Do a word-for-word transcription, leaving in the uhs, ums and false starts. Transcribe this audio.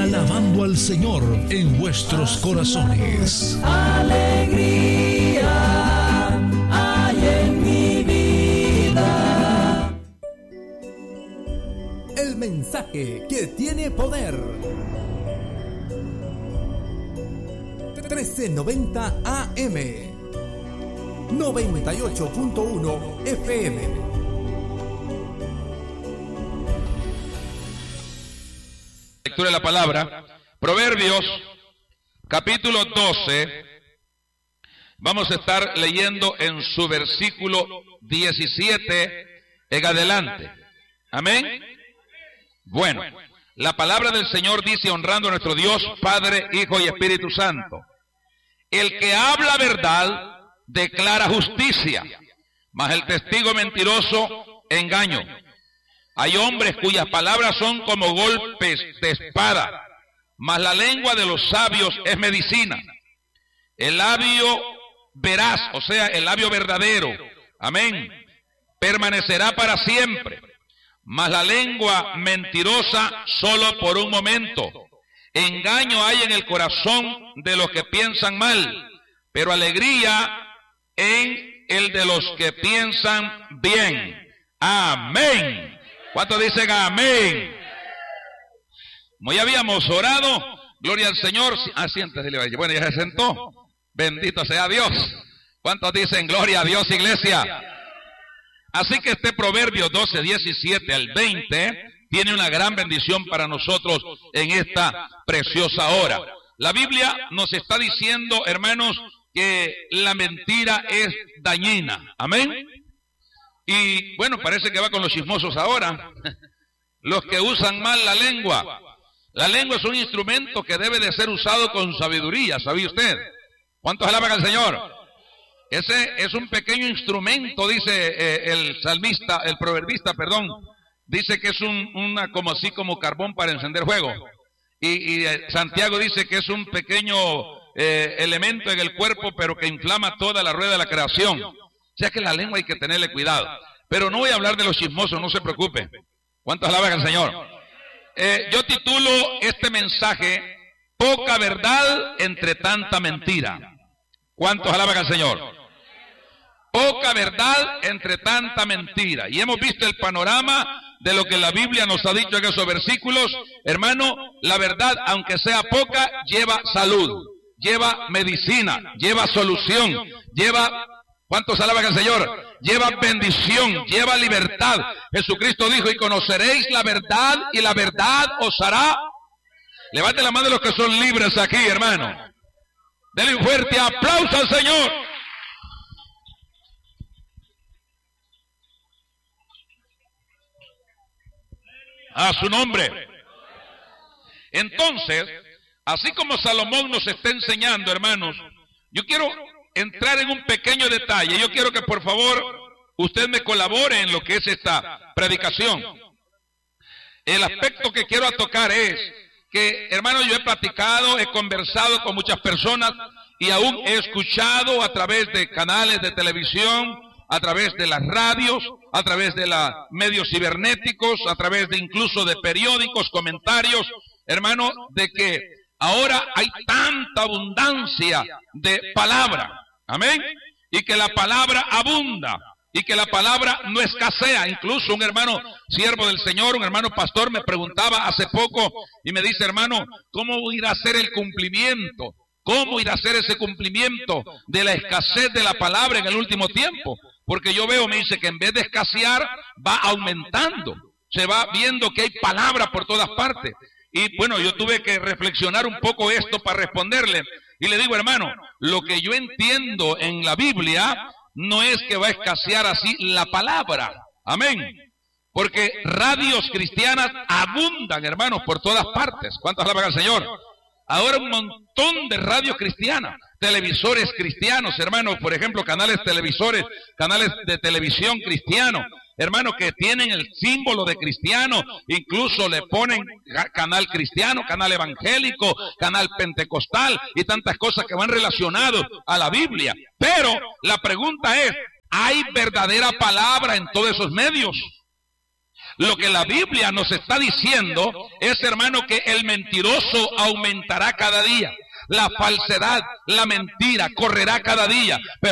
alabando al Señor en vuestros corazones. Alegría hay en mi vida. El mensaje que tiene poder. trece noventa A M, noventa y ocho punto uno F M. Lectura de la palabra, Proverbios, capítulo doce. Vamos a estar leyendo en su versículo diecisiete en adelante. Amén. Bueno, la palabra del Señor dice, honrando a nuestro Dios, Padre, Hijo y Espíritu Santo: el que habla verdad declara justicia, mas el testigo mentiroso engaño. Hay hombres cuyas palabras son como golpes de espada, mas la lengua de los sabios es medicina. El labio veraz, o sea, el labio verdadero, amén, permanecerá para siempre, mas la lengua mentirosa solo por un momento. Engaño hay en el corazón de los que piensan mal, pero alegría en el de los que piensan bien. Amén. ¿Cuántos dicen amén? Como ya habíamos orado, gloria al Señor. Ah, siéntese, bueno, ya se sentó. Bendito sea Dios. ¿Cuántos dicen gloria a Dios, iglesia? Así que este Proverbio doce, diecisiete al veinte tiene una gran bendición para nosotros en esta preciosa hora. La Biblia nos está diciendo, hermanos, que la mentira es dañina. Amén. Y bueno, parece que va con los chismosos ahora. Los que usan mal la lengua. La lengua es un instrumento que debe de ser usado con sabiduría, ¿sabía usted? ¿Cuántos alaban al Señor? Ese es un pequeño instrumento, dice eh, el salmista, el proverbista, perdón. Dice que es un, una como así como carbón para encender fuego. Y, y eh, Santiago dice que es un pequeño eh, elemento en el cuerpo, pero que inflama toda la rueda de la creación. O sea que la lengua hay que tenerle cuidado. Pero no voy a hablar de los chismosos, no se preocupe. ¿Cuántos alaban al Señor? Eh, yo titulo este mensaje, poca verdad entre tanta mentira. ¿Cuántos alaban al Señor? Poca verdad entre tanta mentira. Y hemos visto el panorama de lo que la Biblia nos ha dicho en esos versículos. Hermano, la verdad, aunque sea poca, lleva salud, lleva medicina, lleva solución, lleva... ¿Cuántos alaban al Señor? Lleva bendición, lleva libertad. Jesucristo dijo, y conoceréis la verdad, y la verdad os hará. Levante la mano de los que son libres aquí, hermano. Denle un fuerte aplauso al Señor. A su nombre. Entonces, así como Salomón nos está enseñando, hermanos, yo quiero entrar en un pequeño detalle. Yo quiero que por favor usted me colabore en lo que es esta predicación. El aspecto que quiero tocar es que, hermanos, yo he platicado, he conversado con muchas personas y aún he escuchado a través de canales de televisión, a través de las radios, a través de los medios cibernéticos, a través de incluso de periódicos, comentarios, hermano, de que ahora hay tanta abundancia de palabra, amén, y que la palabra abunda, y que la palabra no escasea. Incluso un hermano siervo del Señor, un hermano pastor, me preguntaba hace poco y me dice, hermano, ¿cómo irá a ser el cumplimiento? ¿Cómo irá a ser ese cumplimiento de la escasez de la palabra en el último tiempo? Porque yo veo, me dice, que en vez de escasear, va aumentando. Se va viendo que hay palabra por todas partes. Y bueno, yo tuve que reflexionar un poco esto para responderle. Y le digo, hermano, lo que yo entiendo en la Biblia no es que va a escasear así la palabra. Amén. Porque radios cristianas abundan, hermanos, por todas partes. ¿Cuántas alaban al Señor? Ahora un montón de radios cristianas, televisores cristianos, hermanos, por ejemplo, canales televisores, canales de televisión cristianos, hermanos, que tienen el símbolo de cristiano, incluso le ponen canal cristiano, canal evangélico, canal pentecostal y tantas cosas que van relacionados a la Biblia. Pero la pregunta es, ¿hay verdadera palabra en todos esos medios? Lo que la Biblia nos está diciendo es, hermano, que el mentiroso aumentará cada día. La falsedad, la mentira correrá cada día.